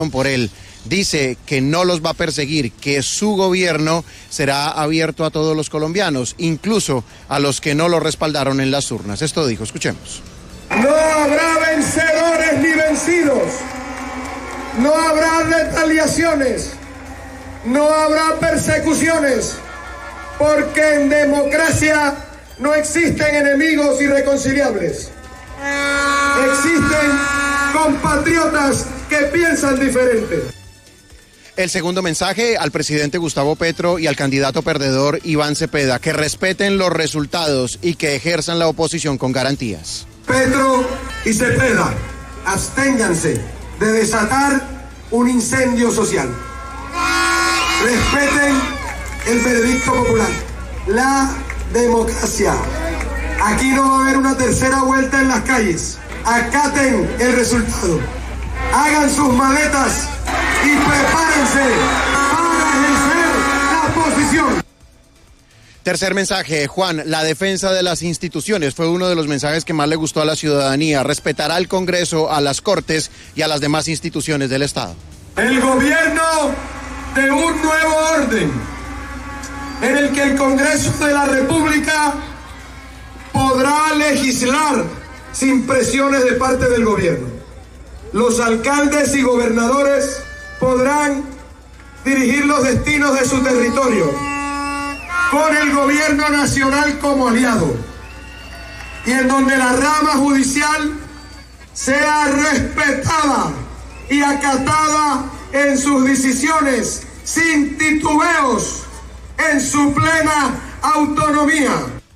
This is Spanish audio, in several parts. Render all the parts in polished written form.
por él. Dice que no los va a perseguir, que su gobierno será abierto a todos los colombianos, incluso a los que no lo respaldaron en las urnas. Esto dijo, escuchemos. No habrá vencedores ni vencidos, no habrá retaliaciones, no habrá persecuciones, porque en democracia no existen enemigos irreconciliables. Existen compatriotas que piensan diferente. El segundo mensaje al presidente Gustavo Petro y al candidato perdedor Iván Cepeda, que respeten los resultados y que ejerzan la oposición con garantías. Petro y Cepeda, absténganse de desatar un incendio social. Respeten el veredicto popular, la democracia. Aquí no va a haber una tercera vuelta en las calles. Acaten el resultado. Hagan sus maletas y prepárense para ejercer la posición. Tercer mensaje, Juan, la defensa de las instituciones fue uno de los mensajes que más le gustó a la ciudadanía. Respetará al Congreso, a las Cortes y a las demás instituciones del Estado. El gobierno de un nuevo orden en el que el Congreso de la República podrá legislar sin presiones de parte del gobierno. Los alcaldes y gobernadores podrán dirigir los destinos de su territorio con el gobierno nacional como aliado, y en donde la rama judicial sea respetada y acatada en sus decisiones sin titubeos, en su plena autonomía.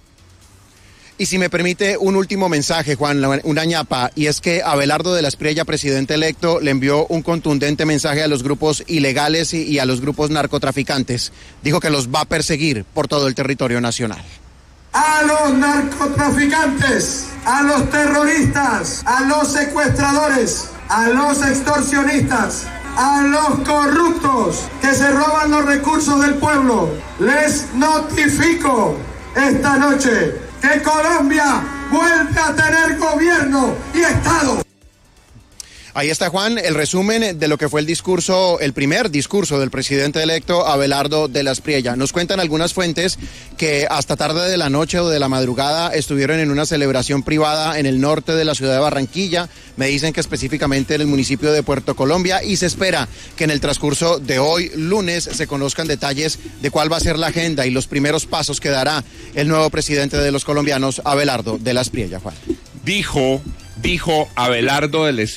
Y si me permite un último mensaje, Juan, una ñapa, y es que Abelardo de la Espriella, presidente electo, le envió un contundente mensaje a los grupos ilegales y a los grupos narcotraficantes. Dijo que los va a perseguir por todo el territorio nacional. A los narcotraficantes, a los terroristas, a los secuestradores, a los extorsionistas, a los corruptos que se roban los recursos del pueblo, les notifico esta noche que Colombia vuelve a tener gobierno y Estado. Ahí está, Juan, el resumen de lo que fue el primer discurso del presidente electo Abelardo de la Espriella. Nos cuentan algunas fuentes que hasta tarde de la noche o de la madrugada estuvieron en una celebración privada en el norte de la ciudad de Barranquilla. Me dicen que específicamente en el municipio de Puerto Colombia, y se espera que en el transcurso de hoy, lunes, se conozcan detalles de cuál va a ser la agenda y los primeros pasos que dará el nuevo presidente de los colombianos, Abelardo de la Espriella, Juan. Dijo Abelardo de la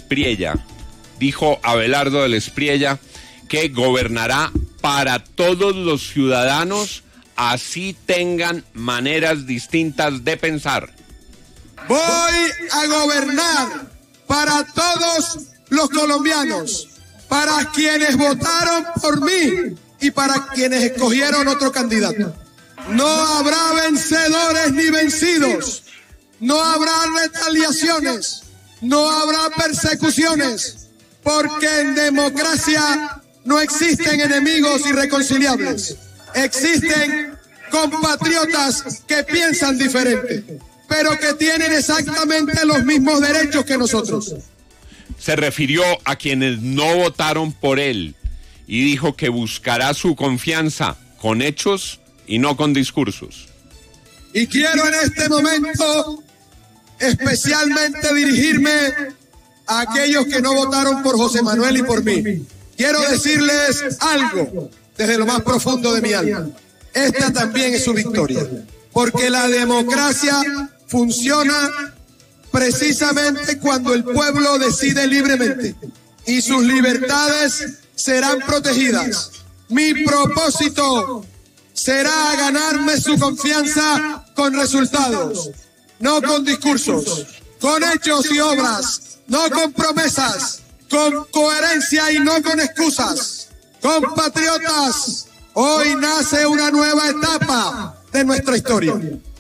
Espriella que gobernará para todos los ciudadanos, así tengan maneras distintas de pensar. Voy a gobernar para todos los colombianos, para quienes votaron por mí y para quienes escogieron otro candidato. No habrá vencedores ni vencidos. No habrá retaliaciones, no habrá persecuciones, porque en democracia no existen enemigos irreconciliables. Existen compatriotas que piensan diferente, pero que tienen exactamente los mismos derechos que nosotros. Se refirió a quienes no votaron por él y dijo que buscará su confianza con hechos y no con discursos. Y quiero en este momento especialmente dirigirme a aquellos que no votaron por José Manuel y por mí. Quiero decirles algo desde lo más profundo de mi alma. Esta también es su victoria, porque la democracia funciona precisamente cuando el pueblo decide libremente y sus libertades serán protegidas. Mi propósito será ganarme su confianza con resultados, no con discursos, con hechos y obras, no con promesas, con coherencia y no con excusas. Compatriotas, hoy nace una nueva etapa de nuestra historia.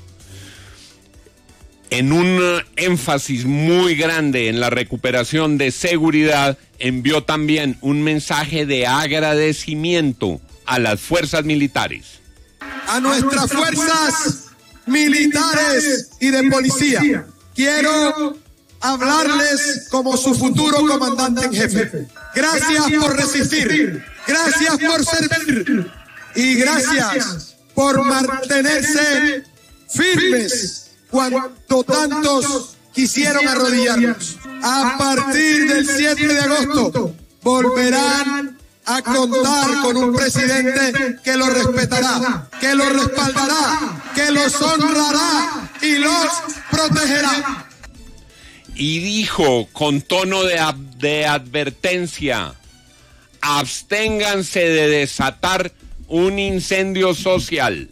En un énfasis muy grande en la recuperación de seguridad, envió también un mensaje de agradecimiento a las fuerzas militares. A nuestras fuerzas militares y de policía, quiero hablarles como su futuro comandante en jefe. Gracias por resistir, gracias por servir y gracias por mantenerse firmes cuando tantos quisieron arrodillarnos. A partir del 7 de agosto volverán a contar con un presidente que los respetará, que los respaldará, que los honrará y los protegerá. Y dijo con tono de advertencia: absténganse de desatar un incendio social.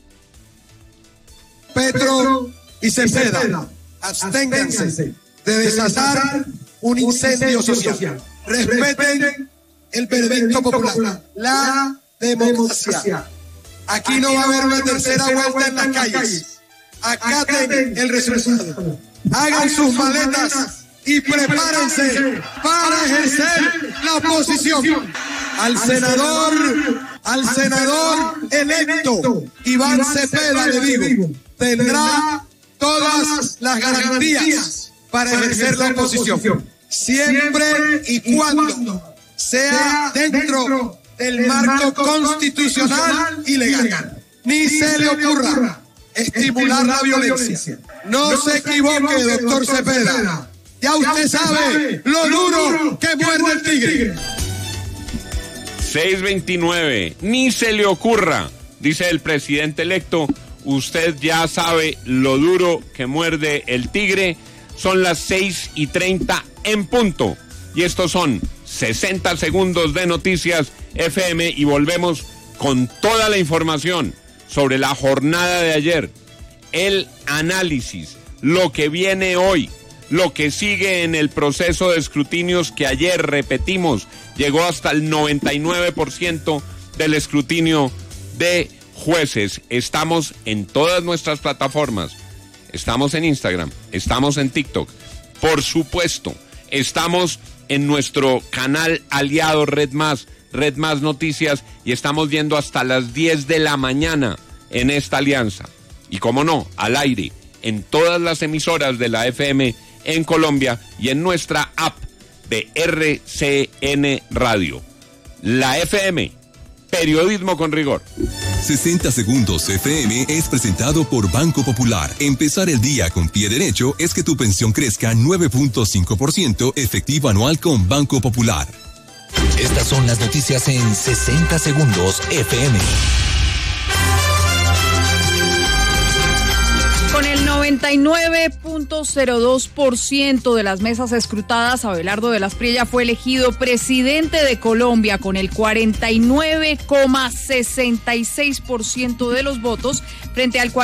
Petro y Cepeda, absténganse de desatar un incendio social. Respeten el veredicto popular, la democracia. Aquí no va a haber una tercera vuelta en las calles. Acaten el resultado. Hagan sus maletas y prepárense para ejercer la oposición. Al senador electo Iván Cepeda le digo, tendrá todas las garantías para ejercer la oposición, siempre y cuando sea dentro del marco constitucional y legal. Ni se le ocurra estimular la violencia. No se equivoque, doctor Cepeda. Ya usted sabe lo duro que muerde el tigre. 629. Ni se le ocurra, dice el presidente electo. Usted ya sabe lo duro que muerde el tigre. Son las 6:30 en punto. Y estos son 60 segundos de Noticias FM y volvemos con toda la información sobre la jornada de ayer, el análisis, lo que viene hoy, lo que sigue en el proceso de escrutinios que ayer, repetimos, llegó hasta el 99% del escrutinio de jueces. Estamos en todas nuestras plataformas, estamos en Instagram, estamos en TikTok, por supuesto, estamos en nuestro canal aliado Red Más Noticias y estamos yendo hasta las 10 de la mañana en esta alianza. Y como no, al aire, en todas las emisoras de la FM en Colombia y en nuestra app de RCN Radio. La FM, periodismo con rigor. 60 segundos FM es presentado por Banco Popular. Empezar el día con pie derecho es que tu pensión crezca 9.5% efectivo anual con Banco Popular. Estas son las noticias en 60 segundos FM. Con el 99.02% de las mesas escrutadas, Abelardo de las Priella fue elegido presidente de Colombia con el 49,66% de los votos frente al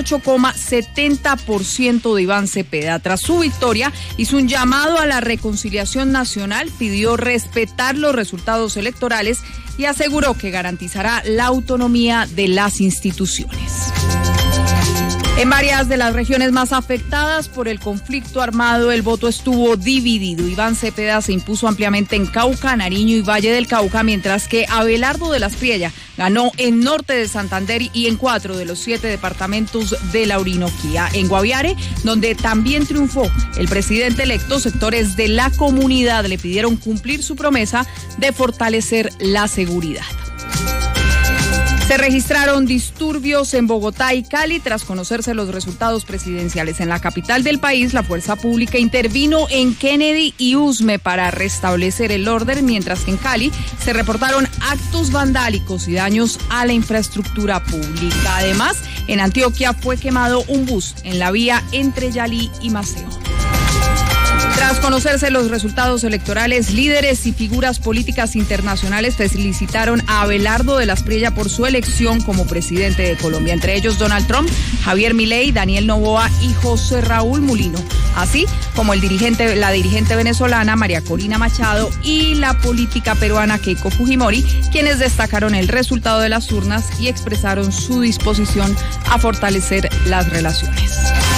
48,70% de Iván Cepeda. Tras su victoria, hizo un llamado a la reconciliación nacional, pidió respetar los resultados electorales y aseguró que garantizará la autonomía de las instituciones. En varias de las regiones más afectadas por el conflicto armado, el voto estuvo dividido. Iván Cepeda se impuso ampliamente en Cauca, Nariño y Valle del Cauca, mientras que Abelardo de las Priella ganó en Norte de Santander y en 4 de los 7 departamentos de la Orinoquía. En Guaviare, donde también triunfó el presidente electo, sectores de la comunidad le pidieron cumplir su promesa de fortalecer la seguridad. Se registraron disturbios en Bogotá y Cali tras conocerse los resultados presidenciales. En la capital del país, la fuerza pública intervino en Kennedy y Usme para restablecer el orden, mientras que en Cali se reportaron actos vandálicos y daños a la infraestructura pública. Además, en Antioquia fue quemado un bus en la vía entre Yalí y Maceo. Tras conocerse los resultados electorales, líderes y figuras políticas internacionales felicitaron a Abelardo de las Priella por su elección como presidente de Colombia, entre ellos Donald Trump, Javier Milei, Daniel Noboa y José Raúl Mulino, así como la dirigente venezolana María Corina Machado y la política peruana Keiko Fujimori, quienes destacaron el resultado de las urnas y expresaron su disposición a fortalecer las relaciones.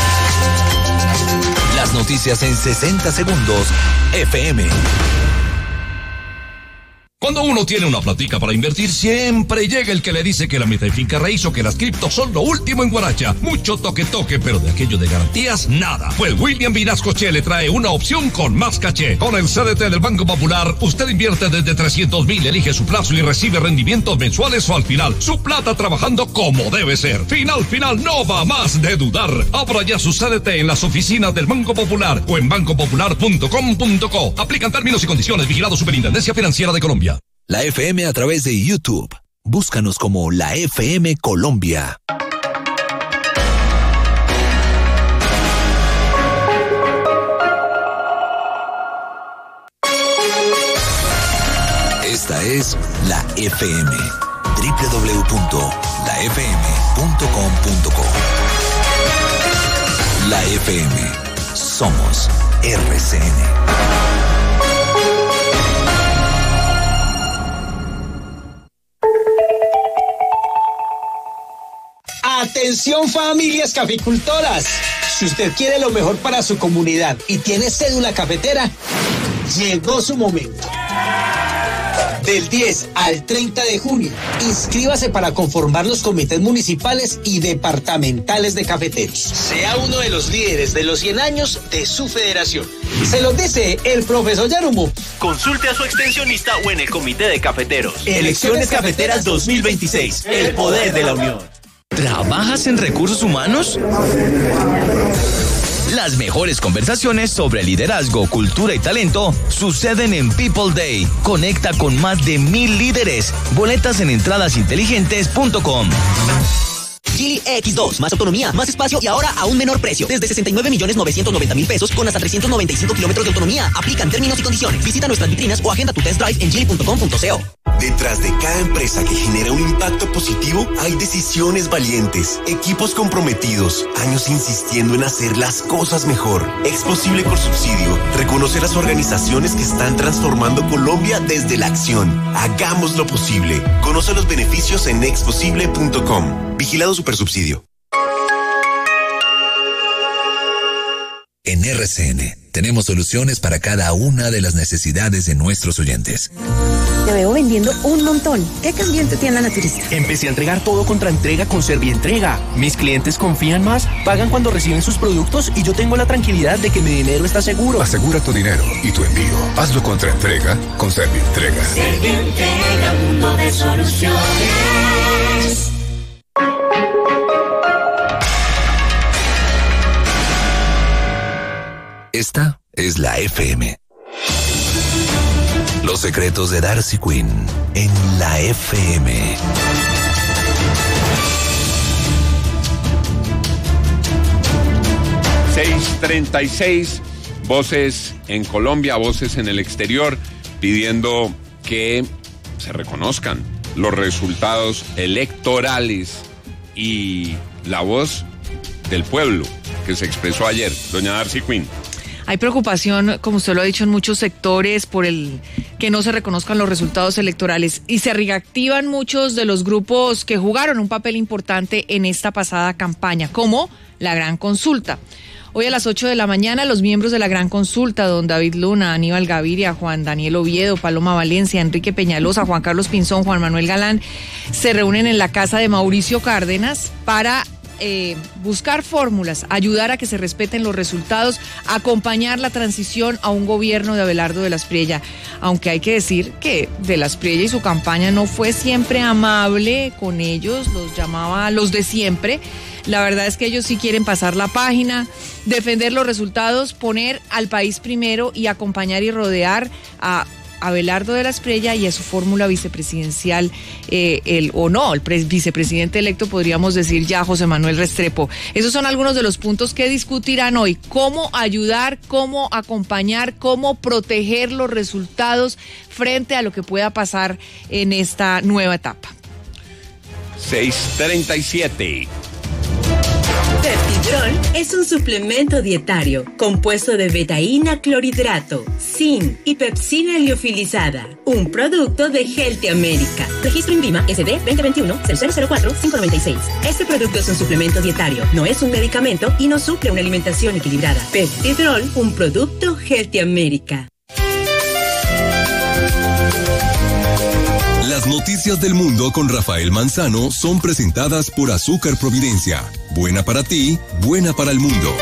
Las noticias en 60 segundos FM. Cuando uno tiene una platica para invertir, siempre llega el que le dice que la meta de finca raíz o que las criptos son lo último en Guaracha. Mucho toque, pero de aquello de garantías, nada. Pues William Vinasco Che le trae una opción con más caché. Con el CDT del Banco Popular, usted invierte desde 300,000, elige su plazo y recibe rendimientos mensuales o al final. Su plata trabajando como debe ser. Final, no va más de dudar. Abra ya su CDT en las oficinas del Banco Popular o en bancopopular.com.co. Aplican términos y condiciones. Vigilado Superintendencia Financiera de Colombia. La FM a través de YouTube. Búscanos como La FM Colombia. Esta es La FM. www.lafm.com.co. La FM. Somos RCN. Atención familias caficultoras, si usted quiere lo mejor para su comunidad y tiene cédula cafetera, llegó su momento. Del 10 al 30 de junio, inscríbase para conformar los comités municipales y departamentales de cafeteros. Sea uno de los líderes de los 100 años de su federación. Se los dice el profesor Yarumo. Consulte a su extensionista o en el comité de cafeteros. Elecciones Cafeteras 2026, el poder de la unión. ¿Trabajas en recursos humanos? Las mejores conversaciones sobre liderazgo, cultura y talento suceden en People Day. Conecta con más de 1,000 líderes. Boletas en entradasinteligentes.com. Geely X2, más autonomía, más espacio y ahora a un menor precio. Desde 69.990.000 pesos con hasta 395 kilómetros de autonomía. Aplican términos y condiciones. Visita nuestras vitrinas o agenda tu test drive en geely.com.co. Detrás de cada empresa que genera un impacto positivo, hay decisiones valientes, equipos comprometidos, años insistiendo en hacer las cosas mejor. Exposible con subsidio reconoce las organizaciones que están transformando Colombia desde la acción. Hagamos lo posible. Conoce los beneficios en exposible.com. Vigilado Supersubsidio. En RCN tenemos soluciones para cada una de las necesidades de nuestros oyentes. Te veo vendiendo un montón. ¿Qué cambió en tu tienda naturista? Empecé a entregar todo contra entrega con Servientrega. Mis clientes confían más, pagan cuando reciben sus productos y yo tengo la tranquilidad de que mi dinero está seguro. Asegura tu dinero y tu envío. Hazlo contra entrega con Servientrega. Servientrega, mundo de soluciones. Esta es la FM. Los secretos de Darcy Quinn en la FM. ...6:36... voces en Colombia, voces en el exterior, pidiendo que se reconozcan los resultados electorales y la voz del pueblo que se expresó ayer. Doña Darcy Quinn. Hay preocupación, como usted lo ha dicho, en muchos sectores por el que no se reconozcan los resultados electorales y se reactivan muchos de los grupos que jugaron un papel importante en esta pasada campaña, como la Gran Consulta. Hoy a las 8 de la mañana, los miembros de la Gran Consulta, don David Luna, Aníbal Gaviria, Juan Daniel Oviedo, Paloma Valencia, Enrique Peñalosa, Juan Carlos Pinzón, Juan Manuel Galán, se reúnen en la casa de Mauricio Cárdenas para buscar fórmulas, ayudar a que se respeten los resultados, acompañar la transición a un gobierno de Abelardo de las Priella. Aunque hay que decir que de las Priella y su campaña no fue siempre amable con ellos, los llamaba los de siempre. La verdad es que ellos sí quieren pasar la página, defender los resultados, poner al país primero y acompañar y rodear a Abelardo de las Priella y a su fórmula vicepresidencial, el vicepresidente electo, podríamos decir ya, José Manuel Restrepo. Esos son algunos de los puntos que discutirán hoy. Cómo ayudar, cómo acompañar, cómo proteger los resultados frente a lo que pueda pasar en esta nueva etapa. 6:37. Peptidrol es un suplemento dietario compuesto de betaína clorhidrato, zinc y pepsina liofilizada. Un producto de Healthy America. Registro INVIMA SD 2021-0004-596. Este producto es un suplemento dietario, no es un medicamento y no suple una alimentación equilibrada. Peptidrol, un producto Healthy America. Las noticias del mundo con Rafael Manzano son presentadas por Azúcar Providencia. Buena para ti, buena para el mundo.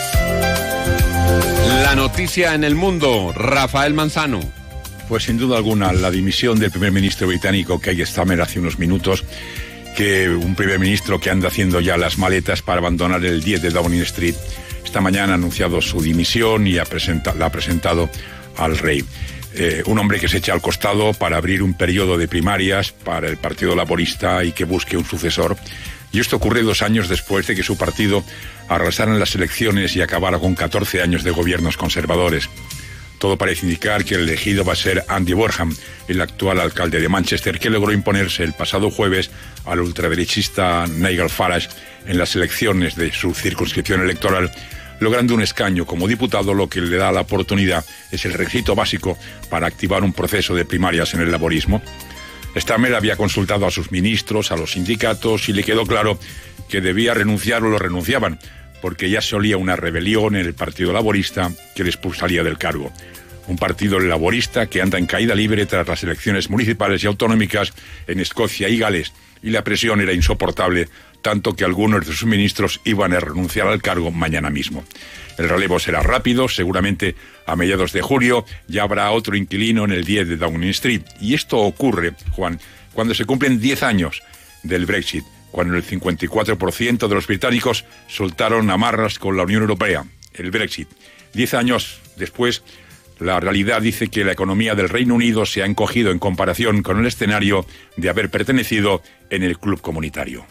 La noticia en el mundo, Rafael Manzano. Pues sin duda alguna, la dimisión del primer ministro británico Keir Starmer hace unos minutos, que un primer ministro que anda haciendo ya las maletas para abandonar el 10 de Downing Street, esta mañana ha anunciado su dimisión y la ha presentado al rey. Un hombre que se echa al costado para abrir un periodo de primarias para el Partido Laborista y que busque un sucesor. Y esto ocurre 2 años después de que su partido arrasara en las elecciones y acabara con 14 años de gobiernos conservadores. Todo parece indicar que el elegido va a ser Andy Burnham, el actual alcalde de Manchester, que logró imponerse el pasado jueves al ultraderechista Nigel Farage en las elecciones de su circunscripción electoral, logrando un escaño como diputado, lo que le da la oportunidad, es el requisito básico para activar un proceso de primarias en el laborismo. Starmer había consultado a sus ministros, a los sindicatos, y le quedó claro que debía renunciar o lo renunciaban, porque ya se olía una rebelión en el Partido Laborista que le expulsaría del cargo. Un partido laborista que anda en caída libre tras las elecciones municipales y autonómicas en Escocia y Gales, y la presión era insoportable, tanto que algunos de sus ministros iban a renunciar al cargo mañana mismo. El relevo será rápido, seguramente a mediados de julio ya habrá otro inquilino en el 10 de Downing Street. Y esto ocurre, Juan, cuando se cumplen 10 años del Brexit, cuando el 54% de los británicos soltaron amarras con la Unión Europea, el Brexit. 10 años después, la realidad dice que la economía del Reino Unido se ha encogido en comparación con el escenario de haber pertenecido en el club comunitario.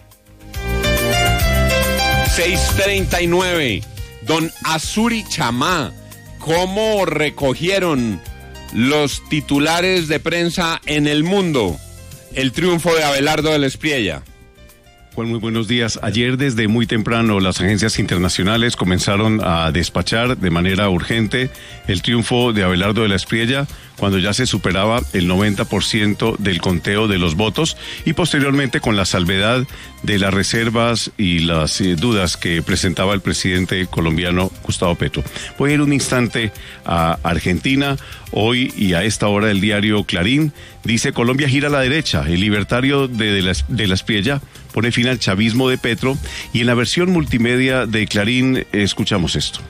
6:39. Don Azuri Chamá, ¿cómo recogieron los titulares de prensa en el mundo el triunfo de Abelardo de la Espriella? Juan, muy buenos días. Ayer desde muy temprano las agencias internacionales comenzaron a despachar de manera urgente el triunfo de Abelardo de la Espriella cuando ya se superaba el 90% del conteo de los votos y posteriormente con la salvedad de las reservas y las dudas que presentaba el presidente colombiano Gustavo Petro. Voy a ir un instante a Argentina. Hoy y a esta hora el diario Clarín dice: Colombia gira a la derecha, el libertario de la Espriella pone fin al chavismo de Petro, y en la versión multimedia de Clarín escuchamos esto.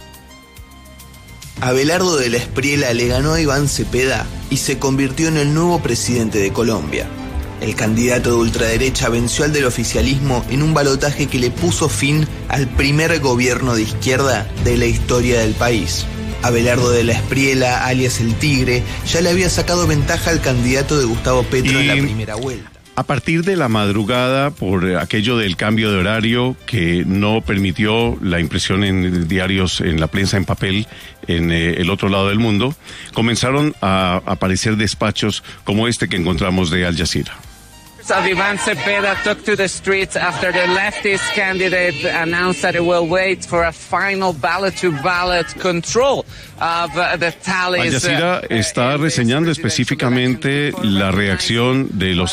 Abelardo de la Espriella le ganó a Iván Cepeda y se convirtió en el nuevo presidente de Colombia. El candidato de ultraderecha venció al del oficialismo en un balotaje que le puso fin al primer gobierno de izquierda de la historia del país. Abelardo de la Espriella, alias El Tigre, ya le había sacado ventaja al candidato de Gustavo Petro en la primera vuelta. A partir de la madrugada, por aquello del cambio de horario que no permitió la impresión en diarios, en la prensa en papel, en el otro lado del mundo, comenzaron a aparecer despachos como este que encontramos de Al Jazeera. Of Iván Cepeda took to the streets after the leftist candidate announced that it will wait for a final ballot-to-ballot control of the tallies. Al Jazeera está reseñando específicamente la reacción de los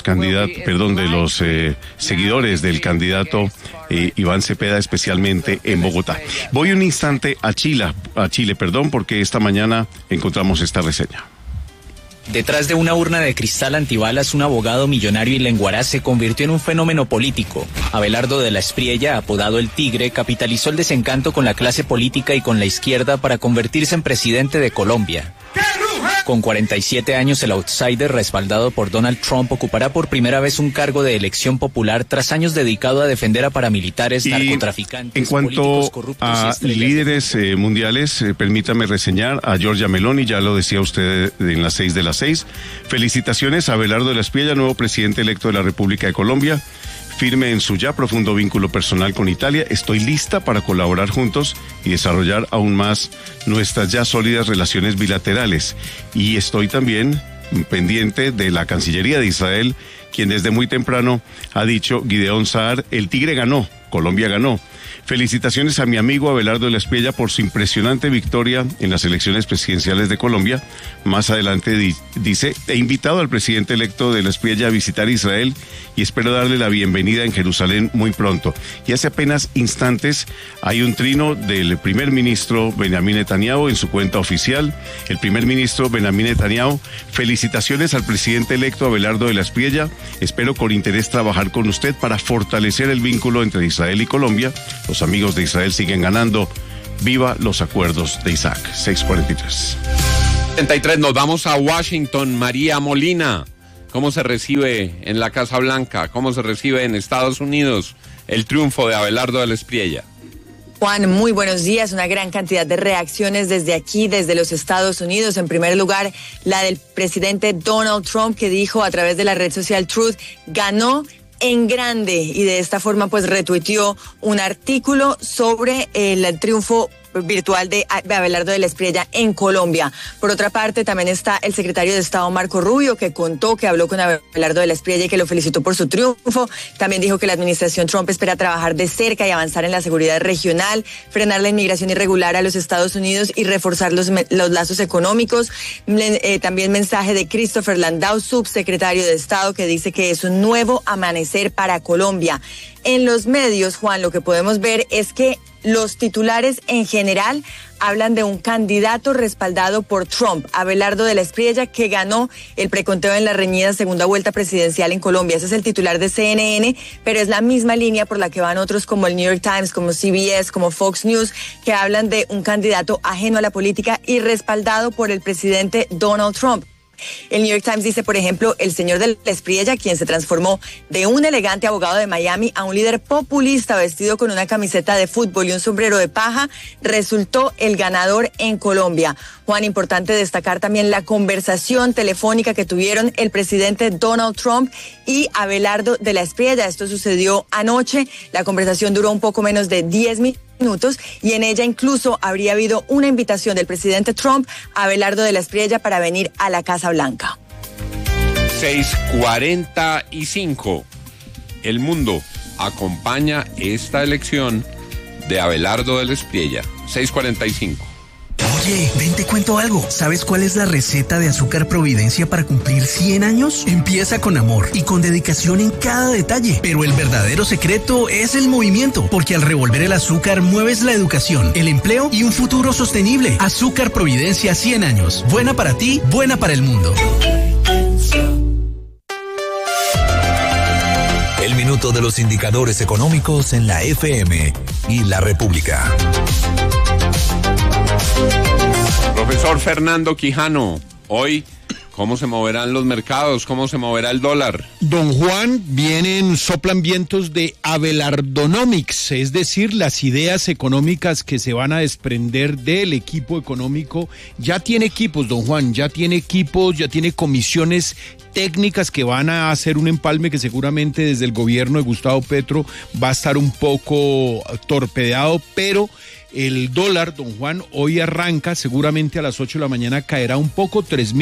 seguidores del candidato Iván Cepeda, especialmente en Bogotá. Voy un instante a Chile, porque esta mañana encontramos esta reseña. Detrás de una urna de cristal antibalas, un abogado millonario y lenguaraz se convirtió en un fenómeno político. Abelardo de la Espriella, apodado El Tigre, capitalizó el desencanto con la clase política y con la izquierda para convertirse en presidente de Colombia. Con 47 años, el outsider, respaldado por Donald Trump, ocupará por primera vez un cargo de elección popular tras años dedicado a defender a paramilitares, narcotraficantes, en cuanto a líderes mundiales, permítame reseñar a Giorgia Meloni, ya lo decía usted en las 6 de las 6. Felicitaciones a Abelardo de la Espriella, nuevo presidente electo de la República de Colombia. Firme en su ya profundo vínculo personal con Italia, estoy lista para colaborar juntos y desarrollar aún más nuestras ya sólidas relaciones bilaterales. Y estoy también pendiente de la Cancillería de Israel, quien desde muy temprano ha dicho: Gideon Saar, el Tigre ganó, Colombia ganó. Felicitaciones a mi amigo Abelardo de la Espriella por su impresionante victoria en las elecciones presidenciales de Colombia. Más adelante dice, he invitado al presidente electo de la Espriella a visitar Israel y espero darle la bienvenida en Jerusalén muy pronto. Y hace apenas instantes hay un trino del primer ministro Benjamín Netanyahu en su cuenta oficial. El primer ministro Benjamín Netanyahu, felicitaciones al presidente electo Abelardo de la Espriella. Espero con interés trabajar con usted para fortalecer el vínculo entre Israel y Colombia. Los amigos de Israel siguen ganando. Viva los acuerdos de Isaac. 6:43. 73, nos vamos a Washington. María Molina, ¿cómo se recibe en la Casa Blanca? ¿Cómo se recibe en Estados Unidos el triunfo de Abelardo de la Espriella? Juan, muy buenos días. Una gran cantidad de reacciones desde aquí, desde los Estados Unidos. En primer lugar, la del presidente Donald Trump, que dijo a través de la red social Truth, ganó en grande, y de esta forma pues retuiteó un artículo sobre el triunfo virtual de Abelardo de la Espriella en Colombia. Por otra parte, también está el secretario de Estado Marco Rubio, que contó que habló con Abelardo de la Espriella y que lo felicitó por su triunfo. También dijo que la administración Trump espera trabajar de cerca y avanzar en la seguridad regional, frenar la inmigración irregular a los Estados Unidos y reforzar los lazos económicos. También mensaje de Christopher Landau, subsecretario de Estado, que dice que es un nuevo amanecer para Colombia. En los medios, Juan, lo que podemos ver es que los titulares en general hablan de un candidato respaldado por Trump, Abelardo de la Espriella, que ganó el preconteo en la reñida segunda vuelta presidencial en Colombia. Ese es el titular de CNN, pero es la misma línea por la que van otros como el New York Times, como CBS, como Fox News, que hablan de un candidato ajeno a la política y respaldado por el presidente Donald Trump. El New York Times dice, por ejemplo, el señor de la Espriella, quien se transformó de un elegante abogado de Miami a un líder populista vestido con una camiseta de fútbol y un sombrero de paja, resultó el ganador en Colombia. Juan, importante destacar también la conversación telefónica que tuvieron el presidente Donald Trump y Abelardo de la Espriella. Esto sucedió anoche. La conversación duró un poco menos de 10 minutos y en ella incluso habría habido una invitación del presidente Trump a Abelardo de la Espriella para venir a la Casa Blanca. 6:45. El mundo acompaña esta elección de Abelardo de la Espriella. 6:45. Oye, ven, te cuento algo. ¿Sabes cuál es la receta de Azúcar Providencia para cumplir 100 años? Empieza con amor y con dedicación en cada detalle. Pero el verdadero secreto es el movimiento, porque al revolver el azúcar mueves la educación, el empleo y un futuro sostenible. Azúcar Providencia 100 años. Buena para ti, buena para el mundo. El minuto de los indicadores económicos en la FM y la República. Profesor Fernando Quijano, hoy, ¿cómo se moverán los mercados? ¿Cómo se moverá el dólar? Don Juan, soplan vientos de Abelardonomics, es decir, las ideas económicas que se van a desprender del equipo económico. Ya tiene equipos, don Juan, ya tiene comisiones técnicas que van a hacer un empalme que seguramente desde el gobierno de Gustavo Petro va a estar un poco torpedeado, pero el dólar, don Juan, hoy arranca, seguramente a las 8 de la mañana caerá un poco,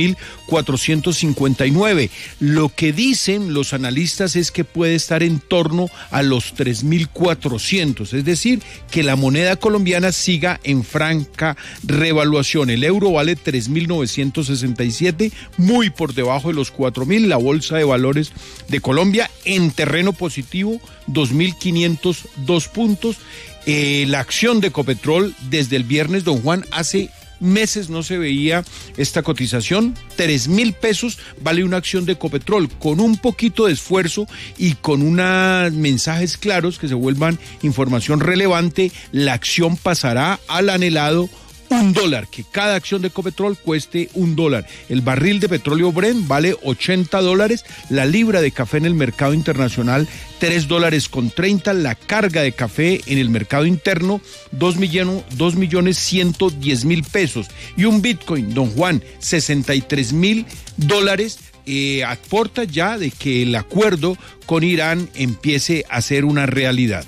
3.459. Lo que dicen los analistas es que puede estar en torno a los 3.400, es decir, que la moneda colombiana siga en franca revaluación. El euro vale 3.967, muy por debajo de los 4.000. La Bolsa de Valores de Colombia en terreno positivo, 2.502 puntos. La acción de Ecopetrol desde el viernes, don Juan, hace meses no se veía esta cotización. 3.000 pesos vale una acción de Ecopetrol. Con un poquito de esfuerzo y con unos mensajes claros que se vuelvan información relevante, la acción pasará al anhelado $1, que cada acción de Ecopetrol cueste $1. El barril de petróleo Brent vale $80, la libra de café en el mercado internacional $3.30, la carga de café en el mercado interno 2.110.000 pesos, y un Bitcoin, don Juan, $63.000, aporta ya de que el acuerdo con Irán empiece a ser una realidad.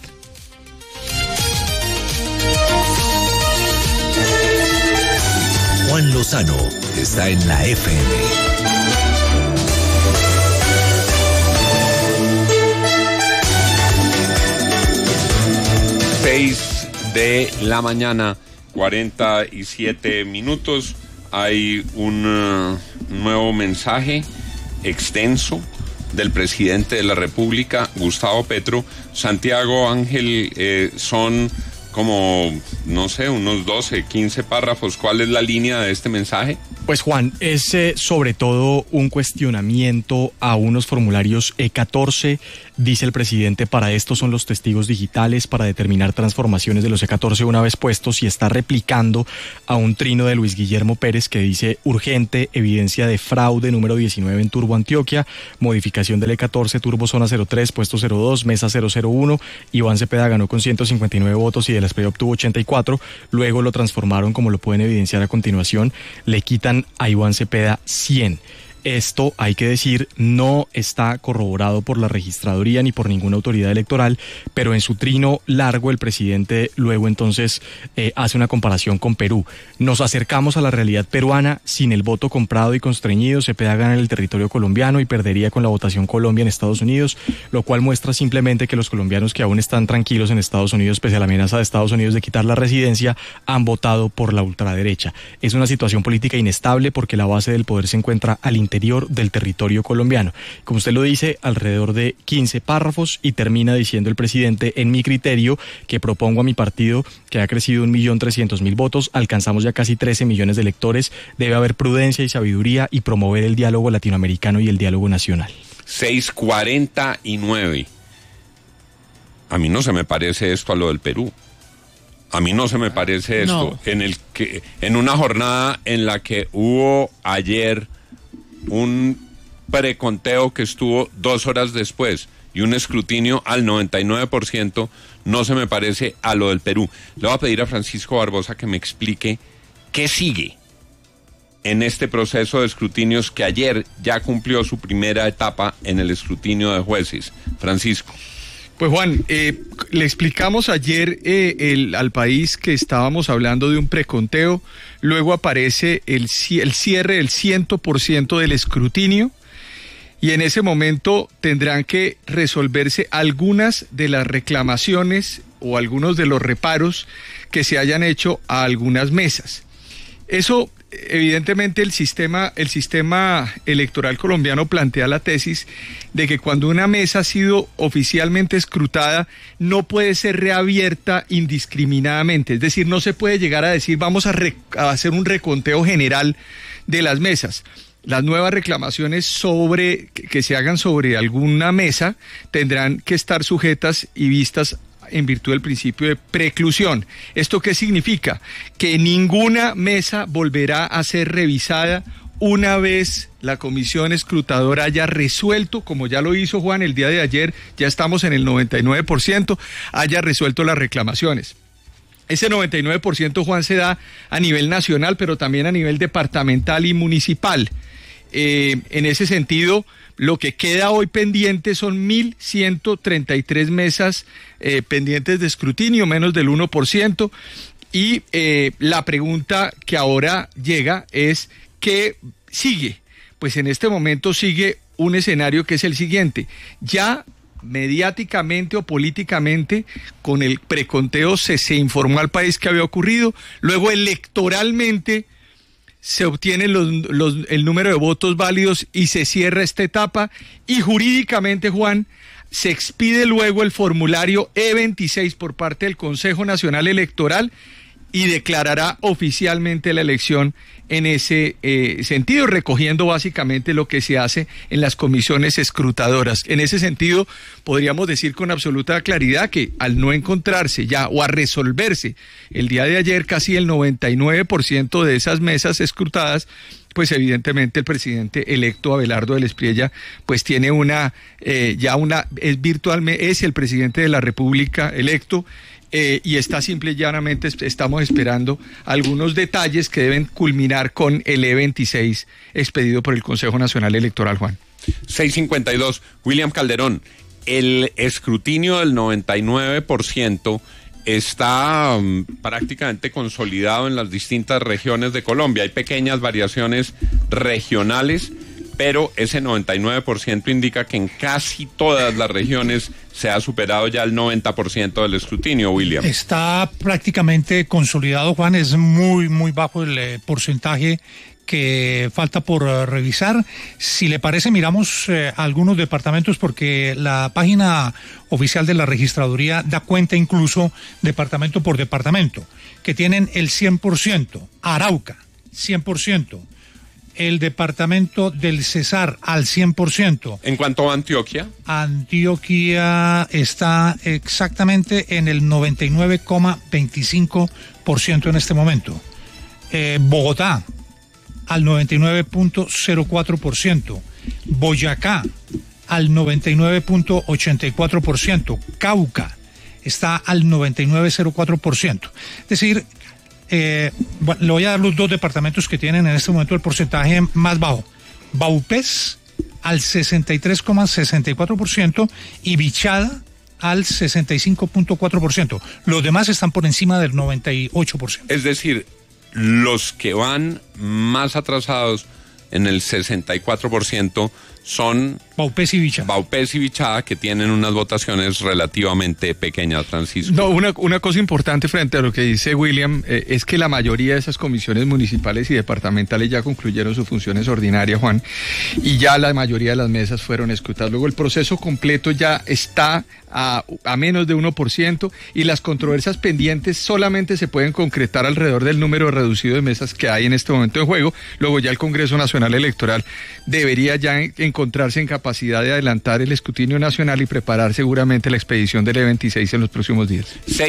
Juan Lozano está en la FM. de la mañana, 47 minutos. Hay un nuevo mensaje extenso del presidente de la República, Gustavo Petro. Santiago Ángel, son como, no sé, unos 12, 15 párrafos. ¿Cuál es la línea de este mensaje? Pues Juan, es sobre todo un cuestionamiento a unos formularios E14. Dice el presidente, para esto son los testigos digitales, para determinar transformaciones de los E14 una vez puestos, y está replicando a un trino de Luis Guillermo Pérez que dice: urgente, evidencia de fraude número 19 en Turbo Antioquia, modificación del E14, Turbo Zona 03, puesto 02, mesa 001. Iván Cepeda ganó con 159 votos y de la Espriella obtuvo 84. Luego lo transformaron, como lo pueden evidenciar a continuación, le quitan a Iván Cepeda 100. Esto, hay que decir, no está corroborado por la registraduría ni por ninguna autoridad electoral, pero en su trino largo el presidente luego entonces hace una comparación con Perú. Nos acercamos a la realidad peruana. Sin el voto comprado y constreñido, Cepeda gana en el territorio colombiano y perdería con la votación Colombia en Estados Unidos, lo cual muestra simplemente que los colombianos que aún están tranquilos en Estados Unidos, pese a la amenaza de Estados Unidos de quitar la residencia, han votado por la ultraderecha. Es una situación política inestable porque la base del poder se encuentra al interior del territorio colombiano. Como usted lo dice, alrededor de 15 párrafos, y termina diciendo el presidente: en mi criterio, que propongo a mi partido, que ha crecido 1.300.000 votos, alcanzamos ya casi 13 millones de electores, debe haber prudencia y sabiduría y promover el diálogo latinoamericano y el diálogo nacional. 6:49. A mí no se me parece esto a lo del Perú. A mí no se me parece esto. No. En una jornada en la que hubo ayer un preconteo que estuvo 2 horas después y un escrutinio al 99%, no se me parece a lo del Perú. Le voy a pedir a Francisco Barbosa que me explique qué sigue en este proceso de escrutinios que ayer ya cumplió su primera etapa en el escrutinio de jueces. Francisco. Pues Juan, le explicamos ayer al país que estábamos hablando de un preconteo, luego aparece el cierre del 100% del escrutinio, y en ese momento tendrán que resolverse algunas de las reclamaciones o algunos de los reparos que se hayan hecho a algunas mesas. Eso, evidentemente, el sistema electoral colombiano plantea la tesis de que cuando una mesa ha sido oficialmente escrutada no puede ser reabierta indiscriminadamente. Es decir, no se puede llegar a decir vamos a hacer un reconteo general de las mesas. Las nuevas reclamaciones que se hagan sobre alguna mesa tendrán que estar sujetas y vistas en virtud del principio de preclusión. ¿Esto qué significa? Que ninguna mesa volverá a ser revisada una vez la comisión escrutadora haya resuelto, como ya lo hizo Juan el día de ayer, ya estamos en el 99%, haya resuelto las reclamaciones. Ese 99%, Juan, se da a nivel nacional, pero también a nivel departamental y municipal. En ese sentido, lo que queda hoy pendiente son 1.133 mesas pendientes de escrutinio, menos del 1%. Y la pregunta que ahora llega es, ¿qué sigue? Pues en este momento sigue un escenario que es el siguiente. Ya mediáticamente o políticamente, con el preconteo se informó al país que había ocurrido. Luego, electoralmente, se obtiene el número de votos válidos y se cierra esta etapa, y jurídicamente, Juan, se expide luego el formulario E26 por parte del Consejo Nacional Electoral y declarará oficialmente la elección en ese sentido, recogiendo básicamente lo que se hace en las comisiones escrutadoras. En ese sentido, podríamos decir con absoluta claridad que al no encontrarse ya o a resolverse el día de ayer casi el 99% de esas mesas escrutadas, pues evidentemente el presidente electo Abelardo del Espriella pues tiene es el presidente de la República electo. Y está simple y llanamente, estamos esperando algunos detalles que deben culminar con el E26 expedido por el Consejo Nacional Electoral, Juan. 6:52. William Calderón, el escrutinio del 99% está prácticamente consolidado en las distintas regiones de Colombia. Hay pequeñas variaciones regionales, pero ese 99% indica que en casi todas las regiones se ha superado ya el 90% del escrutinio, William. Está prácticamente consolidado, Juan, es muy bajo el porcentaje que falta por revisar. Si le parece, miramos algunos departamentos, porque la página oficial de la registraduría da cuenta incluso departamento por departamento, que tienen el 100%, Arauca, 100%, el departamento del Cesar al 100%. ¿En cuanto a Antioquia? Antioquia está exactamente en el 99,25% en este momento. Bogotá al 99,04%, Boyacá al 99,84%, Cauca está al 99,04%. Es decir, le voy a dar los dos departamentos que tienen en este momento el porcentaje más bajo. Vaupés al 63,64% y Bichada al 65,4%. Los demás están por encima del 98%. Es decir, los que van más atrasados en el 64% son Vaupés y Bichada, que tienen unas votaciones relativamente pequeñas, Francisco. No, una cosa importante frente a lo que dice William es que la mayoría de esas comisiones municipales y departamentales ya concluyeron sus funciones ordinarias, Juan, y ya la mayoría de las mesas fueron escrutadas. Luego el proceso completo ya está a menos de 1% y las controversias pendientes solamente se pueden concretar alrededor del número reducido de mesas que hay en este momento en juego. Luego ya el Congreso Nacional Electoral debería ya encontrarse en capacidad de adelantar el escrutinio nacional y preparar seguramente la expedición del E26 en los próximos días.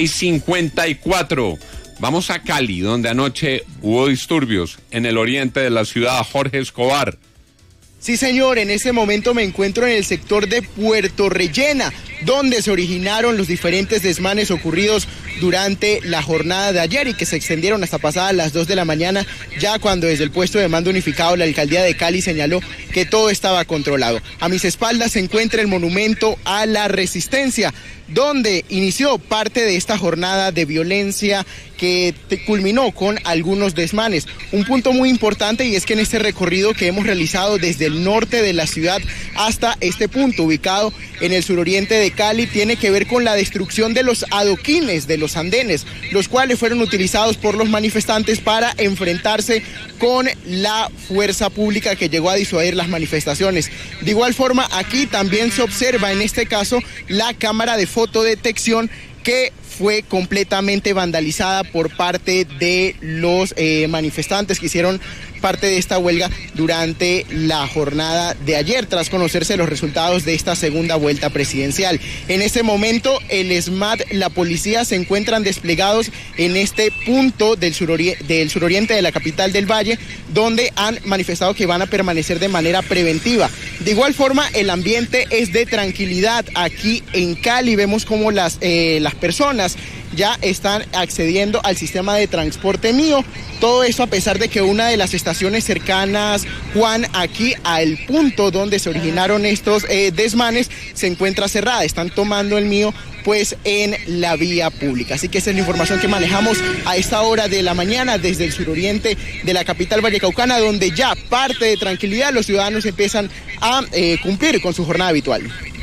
6:54. Vamos a Cali, donde anoche hubo disturbios en el oriente de la ciudad. Jorge Escobar. Sí, señor, en este momento me encuentro en el sector de Puerto Rellena, donde se originaron los diferentes desmanes ocurridos durante la jornada de ayer y que se extendieron hasta pasadas las 2 de la mañana, ya cuando desde el puesto de mando unificado la alcaldía de Cali señaló que todo estaba controlado. A mis espaldas se encuentra el monumento a la Resistencia, donde inició parte de esta jornada de violencia que culminó con algunos desmanes. Un punto muy importante, y es que en este recorrido que hemos realizado desde el norte de la ciudad hasta este punto ubicado en el suroriente de Cali, tiene que ver con la destrucción de los adoquines, de los andenes, los cuales fueron utilizados por los manifestantes para enfrentarse con la fuerza pública que llegó a disuadir las manifestaciones. De igual forma, aquí también se observa en este caso la cámara de fotodetección que fue completamente vandalizada por parte de los manifestantes que hicieron parte de esta huelga durante la jornada de ayer, tras conocerse los resultados de esta segunda vuelta presidencial. En este momento, el SMAT, la policía, se encuentran desplegados en este punto del suroriente de la capital del Valle, donde han manifestado que van a permanecer de manera preventiva. De igual forma, el ambiente es de tranquilidad. Aquí en Cali vemos cómo las personas ya están accediendo al sistema de transporte mío. Todo eso a pesar de que una de las estaciones cercanas, Juan, aquí al punto donde se originaron estos desmanes, se encuentra cerrada. Están tomando el mío pues en la vía pública. Así que esa es la información que manejamos a esta hora de la mañana desde el suroriente de la capital vallecaucana, donde ya parte de tranquilidad los ciudadanos empiezan a cumplir con su jornada habitual.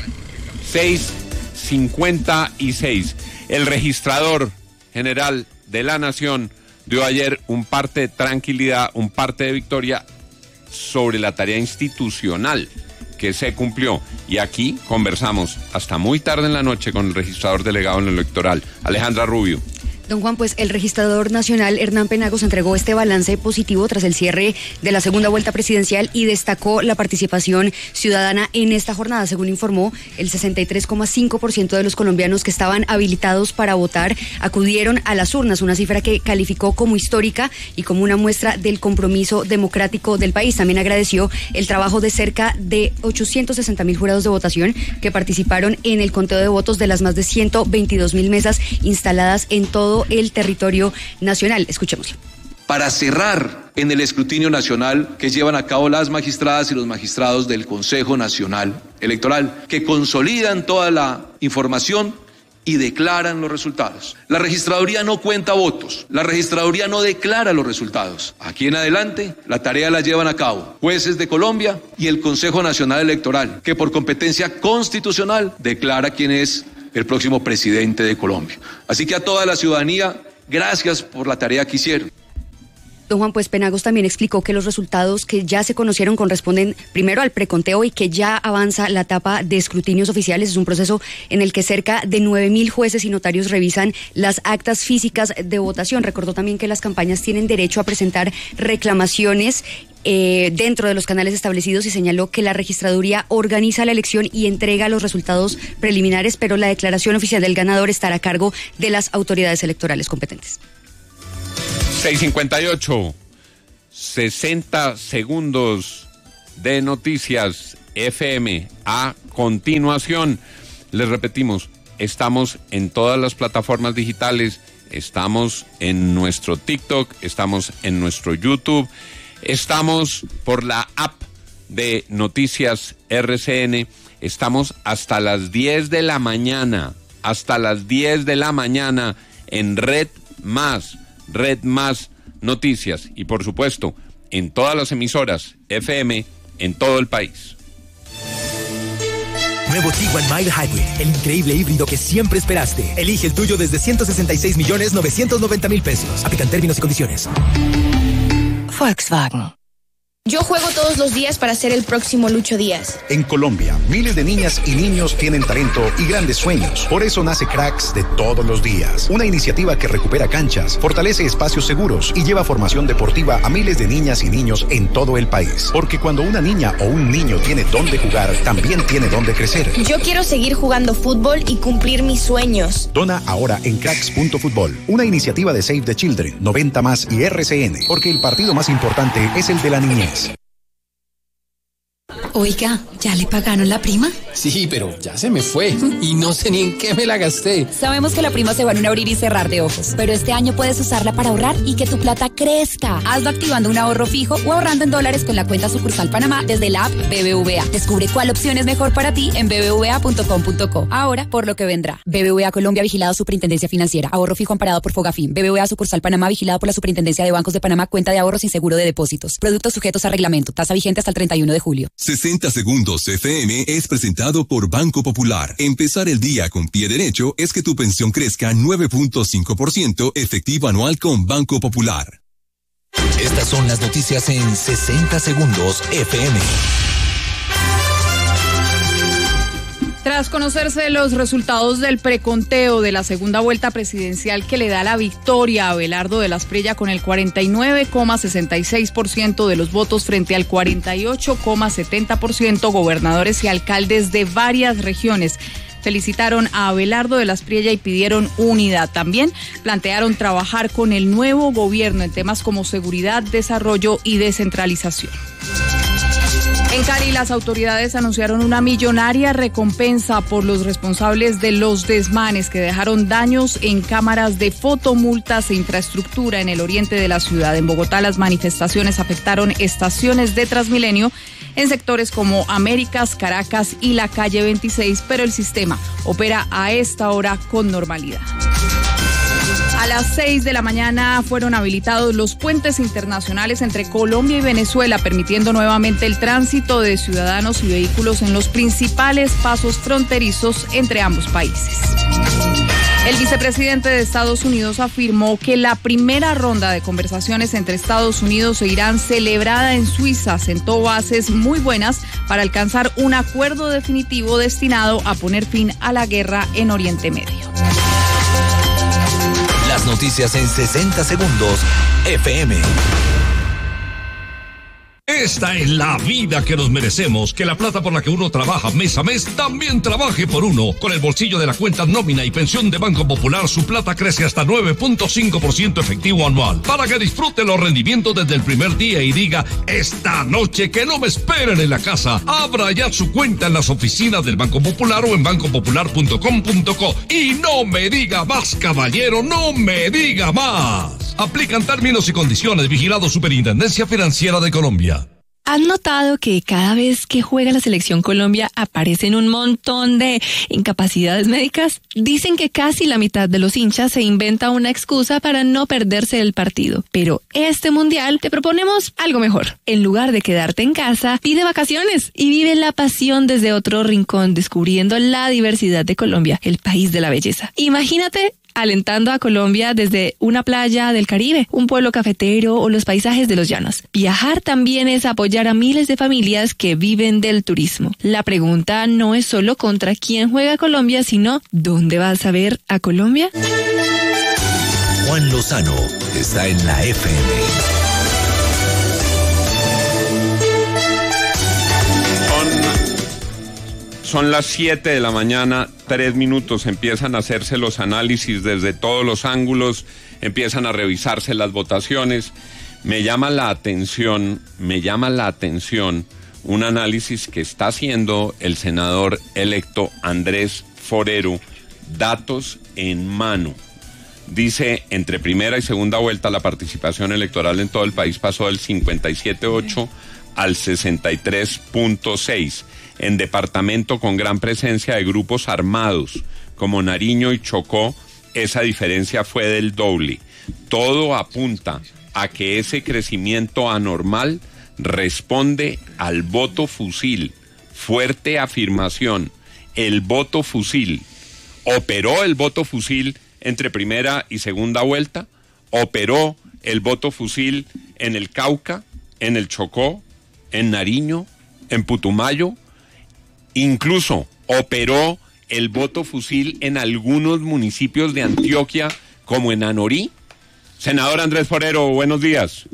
6:56. El registrador general de la Nación dio ayer un parte de tranquilidad, un parte de victoria sobre la tarea institucional que se cumplió. Y aquí conversamos hasta muy tarde en la noche con el registrador delegado en lo electoral, Alejandra Rubio. Don Juan, pues el registrador nacional Hernán Penagos entregó este balance positivo tras el cierre de la segunda vuelta presidencial y destacó la participación ciudadana en esta jornada. Según informó, el 63,5% de los colombianos que estaban habilitados para votar acudieron a las urnas, una cifra que calificó como histórica y como una muestra del compromiso democrático del país. También agradeció el trabajo de cerca de 860.000 jurados de votación que participaron en el conteo de votos de las más de 122.000 mesas instaladas en todo el territorio nacional. Escuchemos. Para cerrar en el escrutinio nacional que llevan a cabo las magistradas y los magistrados del Consejo Nacional Electoral, que consolidan toda la información y declaran los resultados. La registraduría no cuenta votos, la registraduría no declara los resultados. Aquí en adelante, la tarea la llevan a cabo jueces de Colombia y el Consejo Nacional Electoral, que por competencia constitucional declara quién es el próximo presidente de Colombia. Así que a toda la ciudadanía, gracias por la tarea que hicieron. Don Juan, pues Penagos también explicó que los resultados que ya se conocieron corresponden primero al preconteo y que ya avanza la etapa de escrutinios oficiales. Es un proceso en el que cerca de 9.000 jueces y notarios revisan las actas físicas de votación. Recordó también que las campañas tienen derecho a presentar reclamaciones dentro de los canales establecidos y señaló que la registraduría organiza la elección y entrega los resultados preliminares, pero la declaración oficial del ganador estará a cargo de las autoridades electorales competentes. 6:58, 60 segundos de noticias FM. A continuación, les repetimos, estamos en todas las plataformas digitales, estamos en nuestro TikTok, estamos en nuestro YouTube, estamos por la app de Noticias RCN, estamos hasta las 10 de la mañana en Red Más Noticias y por supuesto en todas las emisoras FM en todo el país. Nuevo Tiguan Mild Hybrid, el increíble híbrido que siempre esperaste. Elige el tuyo desde 166.990.000 pesos. Aplican términos y condiciones. Volkswagen. Yo juego todos los días para ser el próximo Lucho Díaz. En Colombia, miles de niñas y niños tienen talento y grandes sueños. Por eso nace Cracks de todos los días. Una iniciativa que recupera canchas, fortalece espacios seguros y lleva formación deportiva a miles de niñas y niños en todo el país. Porque cuando una niña o un niño tiene dónde jugar, también tiene dónde crecer. Yo quiero seguir jugando fútbol y cumplir mis sueños. Dona ahora en cracks.futbol. Una iniciativa de Save the Children, 90 Más y RCN. Porque el partido más importante es el de la niñez. Oiga, ¿ya le pagaron la prima? Sí, pero ya se me fue y no sé ni en qué me la gasté. Sabemos que la prima se va en un abrir y cerrar de ojos, pero este año puedes usarla para ahorrar y que tu plata crezca. Hazlo activando un ahorro fijo o ahorrando en dólares con la cuenta sucursal Panamá desde la app BBVA. Descubre cuál opción es mejor para ti en bbva.com.co. Ahora, por lo que vendrá. BBVA Colombia, vigilado Superintendencia Financiera. Ahorro fijo amparado por Fogafín. BBVA sucursal Panamá, vigilado por la Superintendencia de Bancos de Panamá. Cuenta de ahorro sin seguro de depósitos. Productos sujetos a reglamento. Tasa vigente hasta el 31 de julio. 60 segundos FM es presentado por Banco Popular. Empezar el día con pie derecho es que tu pensión crezca 9.5% efectivo anual con Banco Popular. Estas son las noticias en 60 segundos FM. Tras conocerse los resultados del preconteo de la segunda vuelta presidencial que le da la victoria a Abelardo de la Espriella con el 49,66% de los votos frente al 48,70%, gobernadores y alcaldes de varias regiones felicitaron a Abelardo de la Espriella y pidieron unidad. También plantearon trabajar con el nuevo gobierno en temas como seguridad, desarrollo y descentralización. En Cali, las autoridades anunciaron una millonaria recompensa por los responsables de los desmanes que dejaron daños en cámaras de fotomultas e infraestructura en el oriente de la ciudad. En Bogotá, las manifestaciones afectaron estaciones de Transmilenio en sectores como Américas, Caracas y la calle 26, pero el sistema opera a esta hora con normalidad. A las 6 de la mañana fueron habilitados los puentes internacionales entre Colombia y Venezuela, permitiendo nuevamente el tránsito de ciudadanos y vehículos en los principales pasos fronterizos entre ambos países. El vicepresidente de Estados Unidos afirmó que la primera ronda de conversaciones entre Estados Unidos e Irán, celebrada en Suiza, sentó bases muy buenas para alcanzar un acuerdo definitivo destinado a poner fin a la guerra en Oriente Medio. Las noticias en 60 segundos FM. Esta es la vida que nos merecemos, que la plata por la que uno trabaja mes a mes también trabaje por uno. Con el bolsillo de la cuenta nómina y pensión de Banco Popular, su plata crece hasta 9.5% efectivo anual, para que disfrute los rendimientos desde el primer día y diga, esta noche que no me esperen en la casa. Abra ya su cuenta en las oficinas del Banco Popular o en bancopopular.com.co. Y no me diga más, caballero, no me diga más. Aplican términos y condiciones. Vigilado Superintendencia Financiera de Colombia. ¿Han notado que cada vez que juega la Selección Colombia aparecen un montón de incapacidades médicas? Dicen que casi la mitad de los hinchas se inventa una excusa para no perderse el partido. Pero este mundial te proponemos algo mejor. En lugar de quedarte en casa, pide vacaciones y vive la pasión desde otro rincón, descubriendo la diversidad de Colombia, el país de la belleza. Imagínate alentando a Colombia desde una playa del Caribe, un pueblo cafetero o los paisajes de los llanos. Viajar también es apoyar a miles de familias que viven del turismo. La pregunta no es solo contra quién juega Colombia, sino ¿dónde vas a ver a Colombia? Juan Lozano está en la FM. Son las 7 de la mañana, 3 minutos, empiezan a hacerse los análisis desde todos los ángulos, empiezan a revisarse las votaciones. Me llama la atención un análisis que está haciendo el senador electo Andrés Forero, datos en mano. Dice, entre primera y segunda vuelta la participación electoral en todo el país pasó del 57.8 al 63.6. En departamento con gran presencia de grupos armados como Nariño y Chocó, esa diferencia fue del doble. Todo apunta a que ese crecimiento anormal responde al voto fusil. Fuerte afirmación. El voto fusil. ¿Operó el voto fusil entre primera y segunda vuelta? ¿Operó el voto fusil en el Cauca, en el Chocó, en Nariño, en Putumayo? Incluso operó el voto fusil en algunos municipios de Antioquia, como en Anorí. Senador Andrés Forero, buenos días.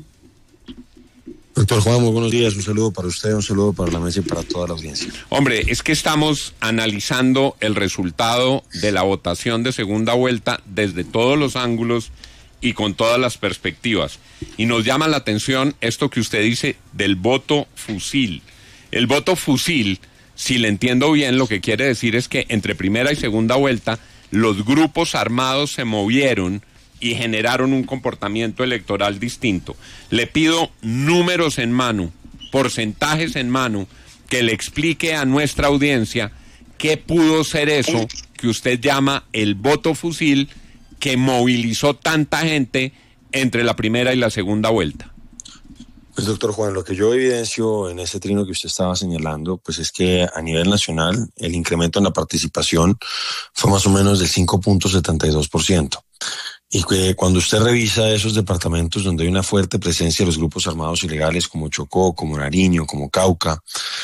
Doctor Juan, muy buenos días. Un saludo para usted, un saludo para la mesa y para toda la audiencia. Hombre, es que estamos analizando el resultado de la votación de segunda vuelta desde todos los ángulos y con todas las perspectivas. Y nos llama la atención esto que usted dice del voto fusil. El voto fusil, si le entiendo bien, lo que quiere decir es que entre primera y segunda vuelta los grupos armados se movieron y generaron un comportamiento electoral distinto. Le pido números en mano, porcentajes en mano, que le explique a nuestra audiencia qué pudo ser eso que usted llama el voto fusil que movilizó tanta gente entre la primera y la segunda vuelta. Pues doctor Juan, lo que yo evidencio en ese trino que usted estaba señalando, pues es que a nivel nacional el incremento en la participación fue más o menos del 5.72%. Y que cuando usted revisa esos departamentos donde hay una fuerte presencia de los grupos armados ilegales como Chocó, como Nariño, como Cauca,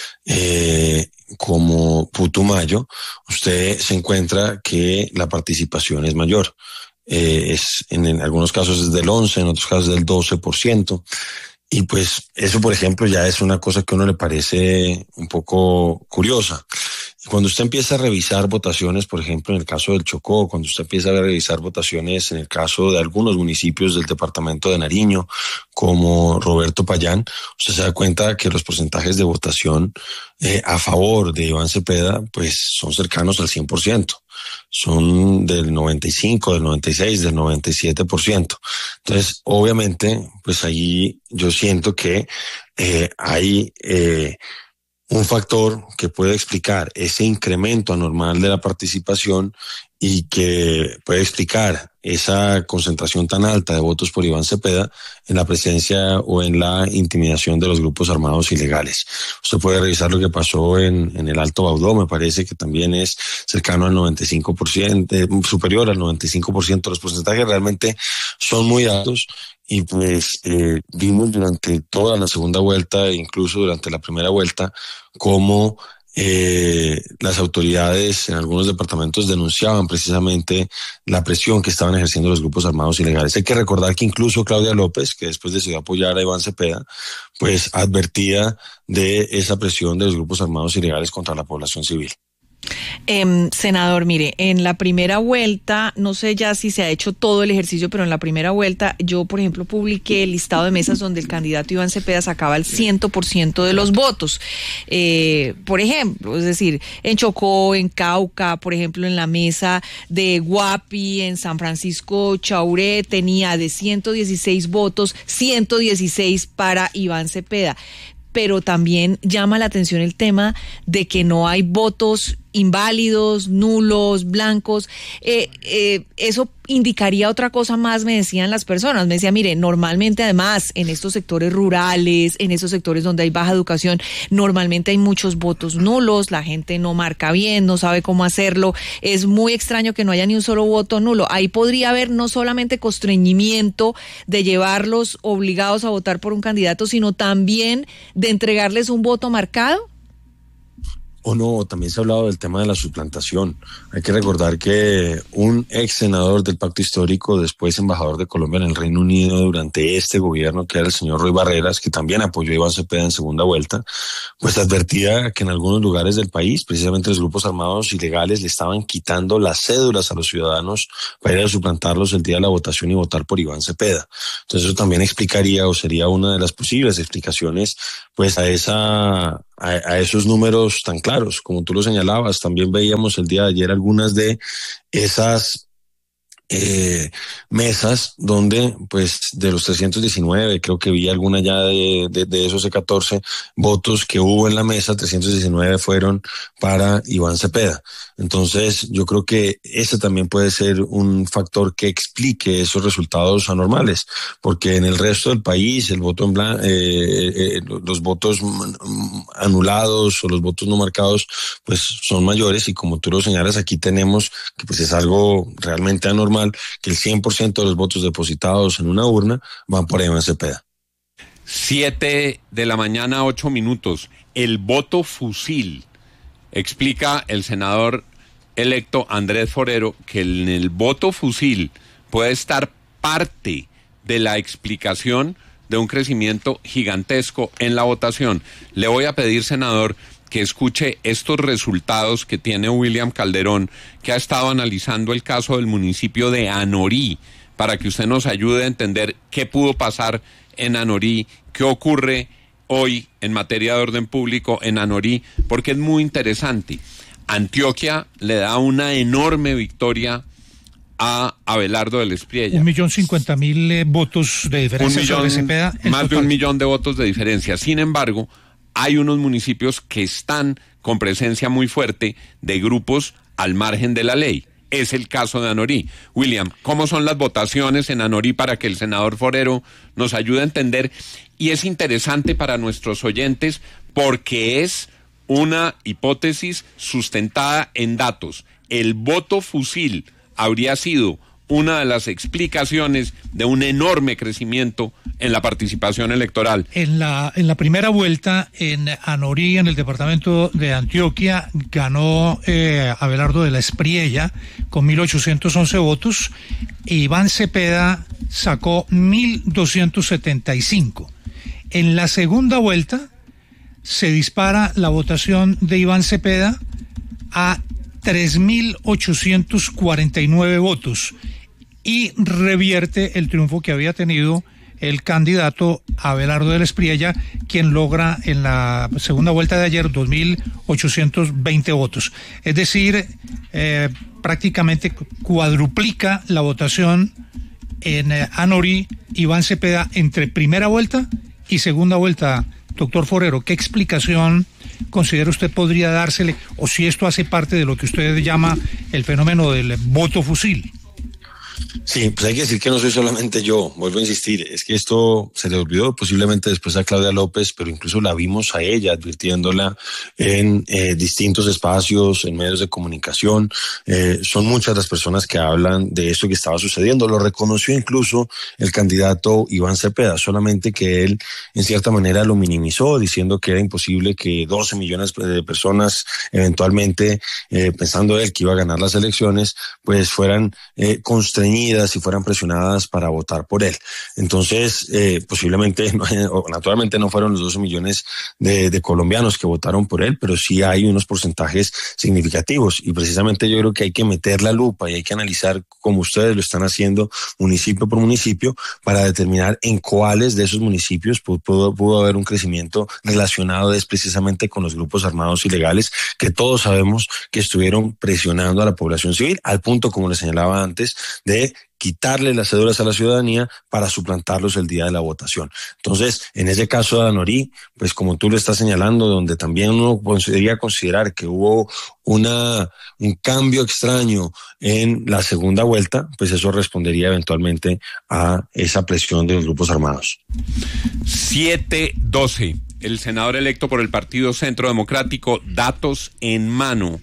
como Putumayo, usted se encuentra que la participación es mayor. Es en algunos casos es del 11%, en otros casos del 12%. Y pues eso, por ejemplo, ya es una cosa que a uno le parece un poco curiosa. Y cuando usted empieza a revisar votaciones, por ejemplo, en el caso del Chocó, cuando usted empieza a revisar votaciones en el caso de algunos municipios del departamento de Nariño, como Roberto Payán, usted se da cuenta que los porcentajes de votación a favor de Iván Cepeda, pues son cercanos al 100%. Son del 95, del 96, del 97%. Entonces, obviamente, pues ahí yo siento que hay un factor que puede explicar ese incremento anormal de la participación y que puede explicar esa concentración tan alta de votos por Iván Cepeda en la presencia o en la intimidación de los grupos armados ilegales. Usted puede revisar lo que pasó en el Alto Baudó, me parece que también es cercano al 95%, superior al 95%. Los porcentajes realmente son muy altos y pues vimos durante toda la segunda vuelta e incluso durante la primera vuelta cómo las autoridades en algunos departamentos denunciaban precisamente la presión que estaban ejerciendo los grupos armados ilegales. Hay que recordar que incluso Claudia López, que después decidió apoyar a Iván Cepeda, pues advertía de esa presión de los grupos armados ilegales contra la población civil. Senador, mire, en la primera vuelta, no sé ya si se ha hecho todo el ejercicio, pero en la primera vuelta yo, por ejemplo, publiqué el listado de mesas donde el candidato Iván Cepeda sacaba el 100% de los votos. Por ejemplo, es decir, en Chocó, en Cauca, por ejemplo, en la mesa de Guapi, en San Francisco Chauré, tenía de 116 votos, 116 para Iván Cepeda. pero también llama la atención el tema de que no hay votos inválidos, nulos, blancos. Eso indicaría otra cosa más, me decían las personas. Me decían, mire, normalmente además en estos sectores rurales, en esos sectores donde hay baja educación, normalmente hay muchos votos nulos, la gente no marca bien, no sabe cómo hacerlo. Es muy extraño que no haya ni un solo voto nulo. Ahí podría haber no solamente constreñimiento de llevarlos obligados a votar por un candidato, sino también de entregarles un voto marcado. O no, también se ha hablado del tema de la suplantación. Hay que recordar que un ex senador del Pacto Histórico, después embajador de Colombia en el Reino Unido durante este gobierno, que era el señor Roy Barreras, que también apoyó a Iván Cepeda en segunda vuelta, pues advertía que en algunos lugares del país, precisamente los grupos armados ilegales, le estaban quitando las cédulas a los ciudadanos para ir a suplantarlos el día de la votación y votar por Iván Cepeda. Entonces eso también explicaría, o sería una de las posibles explicaciones, pues a esos números tan claros, como tú lo señalabas. También veíamos el día de ayer algunas de esas mesas donde, pues, de los 319, creo que vi alguna ya de esos 14 votos que hubo en la mesa, 319 fueron para Iván Cepeda. Entonces, yo creo que ese también puede ser un factor que explique esos resultados anormales, porque en el resto del país el voto en blanco, los votos anulados o los votos no marcados, pues son mayores, y como tú lo señalas, aquí tenemos que pues es algo realmente anormal, que el 100% de los votos depositados en una urna van por Iván Cepeda. 7 de la mañana, 8 minutos. El voto fusil. Explica el senador electo Andrés Forero que en el voto fusil puede estar parte de la explicación de un crecimiento gigantesco en la votación. Le voy a pedir, senador, que escuche estos resultados que tiene William Calderón, que ha estado analizando el caso del municipio de Anorí, para que usted nos ayude a entender qué pudo pasar en Anorí, qué ocurre hoy en materia de orden público en Anorí, porque es muy interesante. Antioquia le da una enorme victoria a Abelardo del Espriella. 1.050.000 votos de diferencia sobre Cepeda. Más de 1 millón de votos de diferencia. Sin embargo, hay unos municipios que están con presencia muy fuerte de grupos al margen de la ley. Es el caso de Anorí. William, ¿cómo son las votaciones en Anorí para que el senador Forero nos ayude a entender? Y es interesante para nuestros oyentes porque es una hipótesis sustentada en datos. El voto fusil habría sido una de las explicaciones de un enorme crecimiento en la participación electoral. En la primera vuelta en Anorí, en el departamento de Antioquia, ganó Abelardo de la Espriella con 1.811 votos. Iván Cepeda sacó 1.275. En la segunda vuelta se dispara la votación de Iván Cepeda a 3.849 votos y revierte el triunfo que había tenido el candidato Abelardo de la Espriella, quien logra en la segunda vuelta de ayer 2.820 votos. Es decir, prácticamente cuadruplica la votación en Anorí Iván Cepeda entre primera vuelta y segunda vuelta. Doctor Forero, ¿qué explicación considera usted podría dársele, o si esto hace parte de lo que usted llama el fenómeno del voto fusil? Sí, pues hay que decir que no soy solamente yo, vuelvo a insistir, es que esto se le olvidó posiblemente después a Claudia López, pero incluso la vimos a ella advirtiéndola en distintos espacios, en medios de comunicación. Son muchas las personas que hablan de esto que estaba sucediendo. Lo reconoció incluso el candidato Iván Cepeda, solamente que él en cierta manera lo minimizó, diciendo que era imposible que 12 millones de personas eventualmente, pensando él que iba a ganar las elecciones, pues fueran constreñidas y fueran presionadas para votar por él. Entonces, posiblemente, naturalmente no fueron los 12 millones de colombianos que votaron por él, pero sí hay unos porcentajes significativos, y precisamente yo creo que hay que meter la lupa y hay que analizar, como ustedes lo están haciendo, municipio por municipio, para determinar en cuáles de esos municipios pudo haber un crecimiento relacionado precisamente con los grupos armados ilegales, que todos sabemos que estuvieron presionando a la población civil, al punto, como les señalaba antes, de quitarle las cédulas a la ciudadanía para suplantarlos el día de la votación. Entonces, en ese caso de Anorí, pues como tú lo estás señalando, donde también uno podría considerar que hubo un cambio extraño en la segunda vuelta, pues eso respondería eventualmente a esa presión de los grupos armados. 7-12. El senador electo por el Partido Centro Democrático, datos en mano,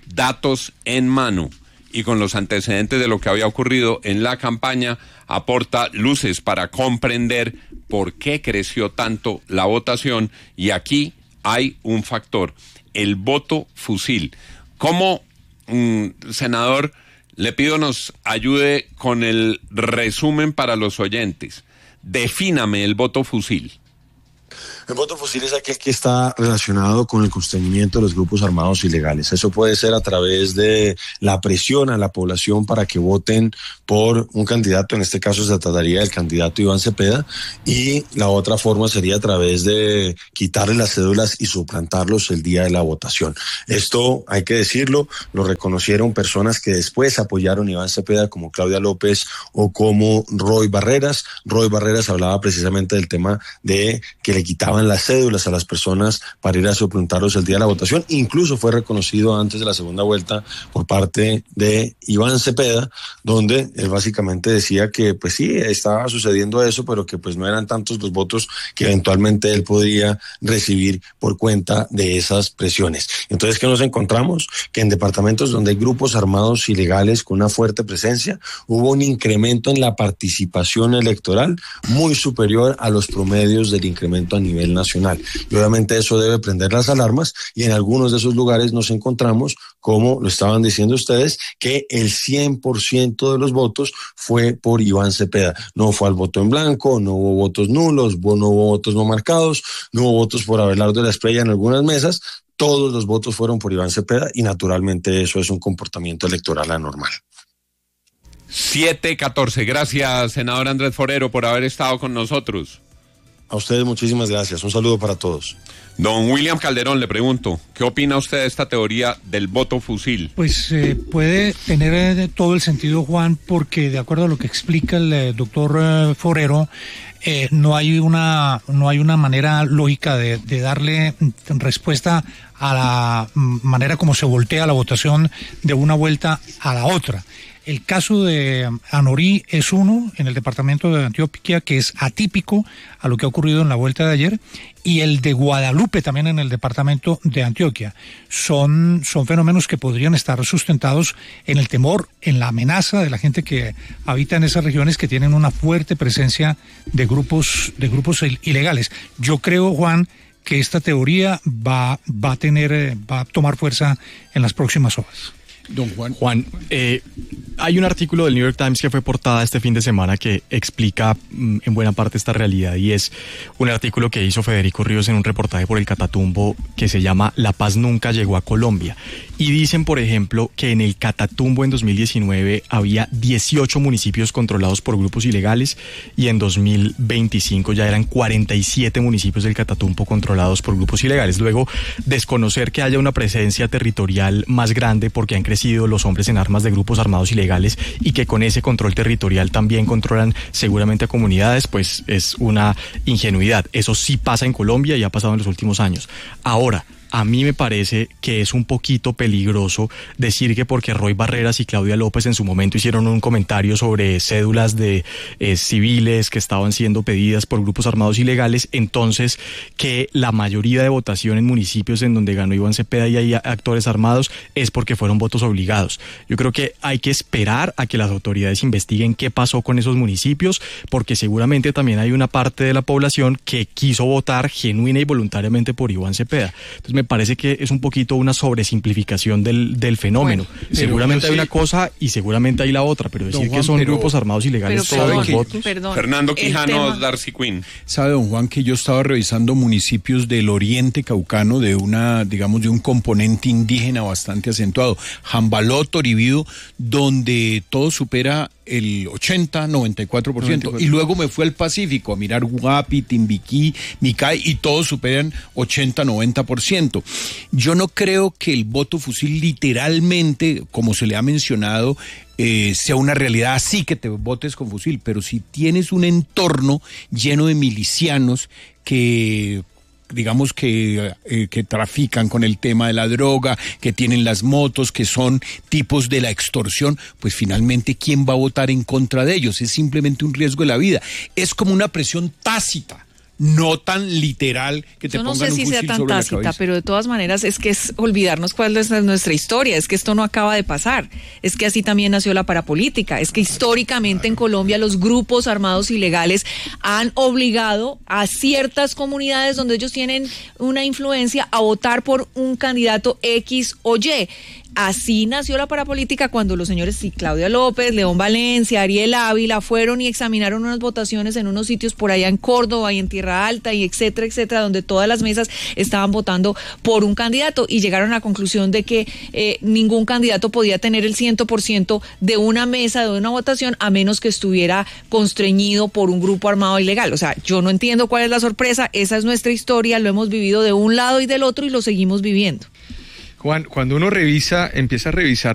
y con los antecedentes de lo que había ocurrido en la campaña, aporta luces para comprender por qué creció tanto la votación, y aquí hay un factor, el voto fusil. ¿Cómo, senador, le pido nos ayude con el resumen para los oyentes? Defíname el voto fusil. El voto fusil es aquel que está relacionado con el constreñimiento de los grupos armados ilegales. Eso puede ser a través de la presión a la población para que voten por un candidato, en este caso se trataría del candidato Iván Cepeda, y la otra forma sería a través de quitarle las cédulas y suplantarlos el día de la votación. Esto, hay que decirlo, lo reconocieron personas que después apoyaron a Iván Cepeda, como Claudia López o como Roy Barreras. Roy Barreras hablaba precisamente del tema de que le quitaban las cédulas a las personas para ir a suplantarlos el día de la votación. Incluso fue reconocido antes de la segunda vuelta por parte de Iván Cepeda, donde él básicamente decía que pues sí, estaba sucediendo eso, pero que pues no eran tantos los votos que eventualmente él podría recibir por cuenta de esas presiones. Entonces, ¿qué nos encontramos? Que en departamentos donde hay grupos armados ilegales con una fuerte presencia, hubo un incremento en la participación electoral muy superior a los promedios del incremento a nivel nacional. Y obviamente eso debe prender las alarmas, y en algunos de esos lugares nos encontramos, como lo estaban diciendo ustedes, que el 100% de los votos fue por Iván Cepeda. No fue al voto en blanco, no hubo votos nulos, no hubo votos no marcados, no hubo votos por Abelardo de la Espriella en algunas mesas. Todos los votos fueron por Iván Cepeda, y naturalmente eso es un comportamiento electoral anormal. 7-14. Gracias, senador Andrés Forero, por haber estado con nosotros. A ustedes muchísimas gracias. Un saludo para todos. Don William Calderón, le pregunto, ¿qué opina usted de esta teoría del voto fusil? Pues puede tener todo el sentido, Juan, porque de acuerdo a lo que explica el doctor Forero, no hay una manera lógica de darle respuesta a la manera como se voltea la votación de una vuelta a la otra. El caso de Anorí es uno en el departamento de Antioquia que es atípico a lo que ha ocurrido en la vuelta de ayer, y el de Guadalupe también en el departamento de Antioquia. Son fenómenos que podrían estar sustentados en el temor, en la amenaza de la gente que habita en esas regiones que tienen una fuerte presencia de grupos ilegales. Yo creo, Juan, que esta teoría va a tomar fuerza en las próximas horas. Don Juan, hay un artículo del New York Times que fue portada este fin de semana que explica en buena parte esta realidad, y es un artículo que hizo Federico Ríos en un reportaje por el Catatumbo que se llama La paz nunca llegó a Colombia. Y dicen, por ejemplo, que en el Catatumbo en 2019 había 18 municipios controlados por grupos ilegales, y en 2025 ya eran 47 municipios del Catatumbo controlados por grupos ilegales. Luego, desconocer que haya una presencia territorial más grande porque han crecido los hombres en armas de grupos armados ilegales, y que con ese control territorial también controlan seguramente a comunidades, pues es una ingenuidad. Eso sí pasa en Colombia y ha pasado en los últimos años. Ahora, a mí me parece que es un poquito peligroso decir que porque Roy Barreras y Claudia López en su momento hicieron un comentario sobre cédulas de civiles que estaban siendo pedidas por grupos armados ilegales, entonces que la mayoría de votación en municipios en donde ganó Iván Cepeda y hay actores armados es porque fueron votos obligados. Yo creo que hay que esperar a que las autoridades investiguen qué pasó con esos municipios, porque seguramente también hay una parte de la población que quiso votar genuina y voluntariamente por Iván Cepeda. Entonces me parece que es un poquito una sobresimplificación del fenómeno. Bueno, seguramente hay una cosa y seguramente hay la otra, pero decir que son grupos armados ilegales todos los votos. Fernando Quijano, Darcy Quinn. Sabe, don Juan, que yo estaba revisando municipios del oriente caucano de un componente indígena bastante acentuado, Jambaló, Toribío, donde todo supera el 80, 94%. Y luego me fui al Pacífico a mirar Guapi, Timbiquí, Micay, y todos superan 80, 90%. Yo no creo que el voto fusil literalmente, como se le ha mencionado, sea una realidad así que te votes con fusil, pero si tienes un entorno lleno de milicianos que digamos que trafican con el tema de la droga, que tienen las motos, que son tipos de la extorsión, pues finalmente ¿quién va a votar en contra de ellos? Es simplemente un riesgo de la vida. Es como una presión tácita, no tan literal que te pongan un fusil sobre la cabeza. Yo no sé si sea tan tácita, pero de todas maneras es que es olvidarnos cuál es nuestra historia, es que esto no acaba de pasar, es que así también nació la parapolítica, es que históricamente en Colombia los grupos armados ilegales han obligado a ciertas comunidades donde ellos tienen una influencia a votar por un candidato X o Y. Así nació la parapolítica cuando los señores Claudia López, León Valencia, Ariel Ávila fueron y examinaron unas votaciones en unos sitios por allá en Córdoba y en Tierra Alta y etcétera, etcétera, donde todas las mesas estaban votando por un candidato y llegaron a la conclusión de que ningún candidato podía tener el 100% de una mesa, de una votación, a menos que estuviera constreñido por un grupo armado ilegal. O sea, yo no entiendo cuál es la sorpresa, esa es nuestra historia, lo hemos vivido de un lado y del otro y lo seguimos viviendo. Juan, cuando uno empieza a revisar